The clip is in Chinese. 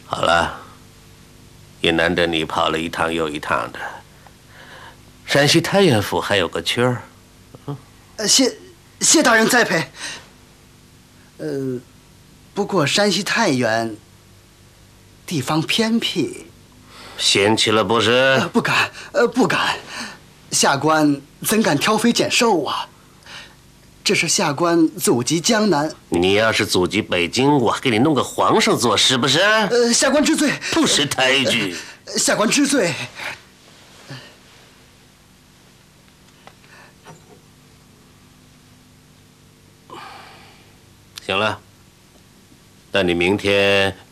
好了，也难得你跑了一趟又一趟的。山西太原府还有个缺儿。 谢大人栽培。不过山西太原地方偏僻， 嫌弃了不是？ 不敢，不敢。下官怎敢挑肥拣瘦啊？这是下官祖籍江南。 你要是祖籍北京，我还给你弄个皇上做，是不是？ 下官知罪。 不识抬举。 下官知罪。 行了，那你明天